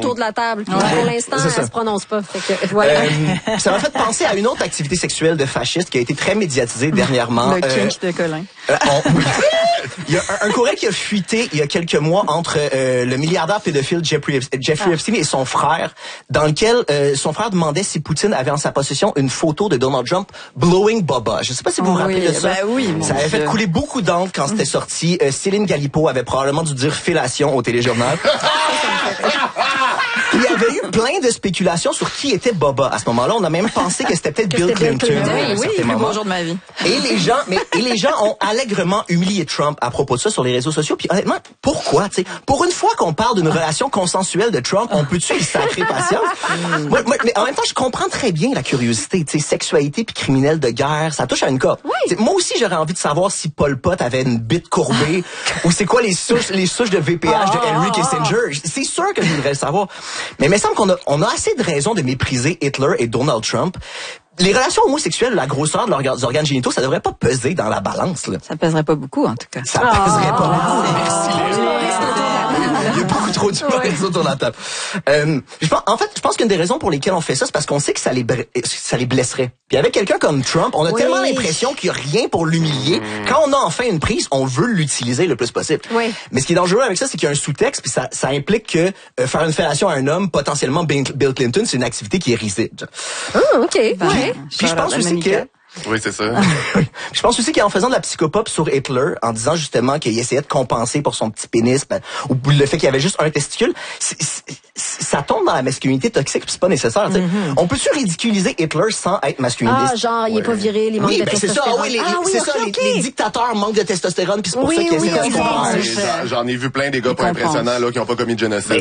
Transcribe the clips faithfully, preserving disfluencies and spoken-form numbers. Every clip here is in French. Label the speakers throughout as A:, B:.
A: autour de la table. Puis,
B: ouais.
A: pour l'instant, elle se prononce pas. Fait que, voilà.
B: Euh, ça m'a fait penser à une autre activité sexuelle de fasciste qui a été très médiatisée dernièrement.
C: Le
B: euh,
C: kink de Colin.
B: Euh, on, oui. Il y a un, un courriel qui a fuité il y a quelques mois entre euh, le milliardaire pédophile Jeffrey, Jeffrey ah. Epstein et son frère, dans lequel euh, son frère demandait si Poutine avait en sa possession une photo de Donald Trump blowing Boba. Je sais pas si vous vous
C: oui,
B: rappelez de ça.
C: Ben oui,
B: ça avait fait couler beaucoup d'encre quand c'était sorti. Euh, Céline Galipo avait probablement dû dire fellation au téléjournal. Il y avait eu plein de spéculations sur qui était Boba. À ce moment-là, on a même pensé que c'était peut-être Bill Clinton.
C: Clinton. Oui, oui, le plus beau jour de ma vie.
B: Et les gens, mais et les gens ont allègrement humilié Trump à propos de ça sur les réseaux sociaux. Puis honnêtement, pourquoi, tu sais, pour une fois qu'on parle d'une relation consensuelle de Trump, on peut-tu y sacrer patience? moi, moi, mais en même temps, je comprends très bien la curiosité, tu sais, sexualité puis criminel de guerre, ça touche à une corde. Oui. Moi aussi, j'aurais envie de savoir si Pol Pot avait une bite courbée ou c'est quoi les souches, les souches de V P H de Henry Kissinger. C'est sûr que je voudrais le savoir. Mais il me semble qu'on a, on a assez de raisons de mépriser Hitler et Donald Trump. Les relations homosexuelles, la grosseur de leurs organes génitaux, ça devrait pas peser dans la balance, là.
C: Ça pèserait pas beaucoup, en tout cas.
B: Ça oh, pèserait pas beaucoup. Merci. Il y a beaucoup trop d'humoristes autour de la table. Euh, je pense, en fait, je pense qu'une des raisons pour lesquelles on fait ça, c'est parce qu'on sait que ça les, ça les blesserait. Puis avec quelqu'un comme Trump, on a oui. tellement l'impression qu'il n'y a rien pour l'humilier. Quand on a enfin une prise, on veut l'utiliser le plus possible. Oui. Mais ce qui est dangereux avec ça, c'est qu'il y a un sous-texte, puis ça, ça implique que euh, faire une fellation à un homme, potentiellement Bill Clinton, c'est une activité qui est risible.
A: Ah, OK.
B: Ben, ouais. Puis je pense aussi que...
D: Oui, c'est ça.
B: Je pense aussi qu'en faisant de la psychopop sur Hitler, en disant justement qu'il essayait de compenser pour son petit pénis, ben, ou le fait qu'il y avait juste un testicule, c est, c est, ça tombe dans la masculinité toxique, puis c'est pas nécessaire. Mm-hmm. On peut-tu ridiculiser Hitler sans être masculiniste?
A: Ah, genre, il est pas viril, il manque
B: oui,
A: de
B: ben
A: testostérone.
B: Ça, oui, les, ah, oui, c'est okay, ça, okay. Les, les dictateurs manquent de testostérone, puis c'est pour
A: oui,
B: ça qu'ils
A: oui,
B: essaient
A: oui,
B: de
A: oui,
D: oui. J'en ai vu plein des gars pas impressionnants là, qui ont pas commis de génocide.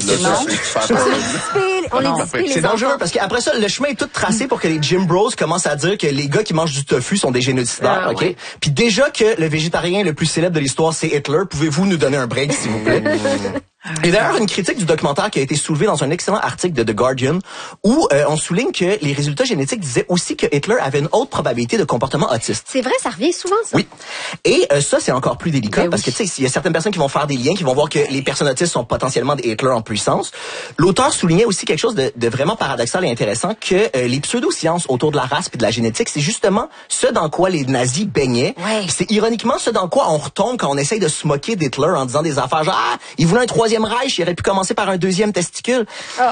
A: On les
B: C'est dangereux, parce qu'après ça, le chemin est tout tracé pour que les Jim Bros commencent à dire que les gars qui mangent du tofu sont des génocidaires, ah, ok? Ouais. Puis déjà que le végétarien le plus célèbre de l'histoire, c'est Hitler, pouvez-vous nous donner un break, s'il vous plaît? Et d'ailleurs, une critique du documentaire qui a été soulevée dans un excellent article de The Guardian où euh, on souligne que les résultats génétiques disaient aussi que Hitler avait une haute probabilité de comportement autiste.
A: C'est vrai, ça revient souvent, ça.
B: Oui. Et euh, ça, c'est encore plus délicat ben parce oui. que, tu sais, il y a certaines personnes qui vont faire des liens, qui vont voir que les personnes autistes sont potentiellement des Hitler en puissance. L'auteur soulignait aussi quelque chose de, de vraiment paradoxal et intéressant, que euh, les pseudosciences autour de la race et de la génétique, c'est justement ce dans quoi les nazis baignaient. Ouais. C'est ironiquement ce dans quoi on retombe quand on essaye de se moquer d'Hitler en disant des affaires genre « Ah, il voulait un troisième Reich, il aurait pu commencer par un deuxième testicule. Oh. »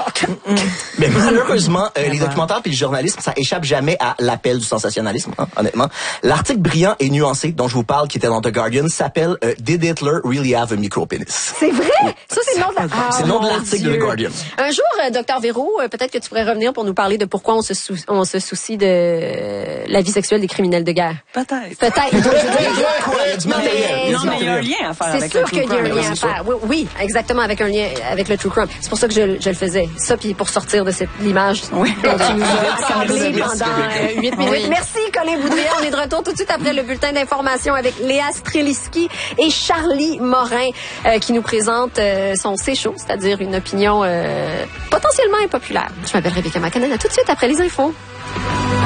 B: Mais malheureusement, euh, les documentaires puis le journalisme, ça échappe jamais à l'appel du sensationnalisme, hein, honnêtement. L'article brillant et nuancé dont je vous parle, qui était dans The Guardian, s'appelle euh, « Did Hitler really have a micropenis? »
A: C'est vrai? Oui. Ça, c'est le nom de la...
B: ah, c'est le nom de l'article de The Guardian.
A: Un jour, euh, docteur Véro, euh, peut-être que tu pourrais revenir pour nous parler de pourquoi on se, sou on se soucie de euh, la vie sexuelle des criminels de guerre.
C: Peut-être.
A: Peut-être.
C: Non, mais il y a un lien à faire avec le true crime. C'est sûr qu'il y a un lien à faire. Oui, oui, exactement, avec un lien avec le true crime. C'est pour ça que je, je le faisais. Ça, puis pour sortir de cette l'image oui. dont tu nous as assemblé pendant huit minutes. Oui. Merci, Colin Boudria. On est de retour tout de suite après le bulletin d'information avec Léa Streliski et Charlie Morin euh, qui nous présente euh, son C'est chaud, c'est-à-dire une opinion euh, potentiellement impopulaire. Je m'appelle Rebecca McConnell. À tout de suite après les infos.